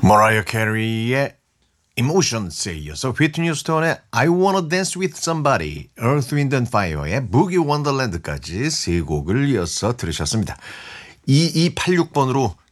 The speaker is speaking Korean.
머라이어 캐리의 Emotions에 이어서 휘트니 휴스턴의 I Wanna Dance With Somebody, Earth, Wind and Fire의 Boogie Wonderland까지 세 곡을 이어서 들으셨습니다. 2286번으로